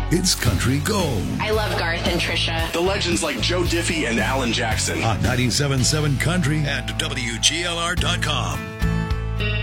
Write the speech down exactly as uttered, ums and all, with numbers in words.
It's Country Gold. I love Garth and Trisha. The legends like Joe Diffie and Alan Jackson. On ninety-seven point seven Country and W G L R dot com.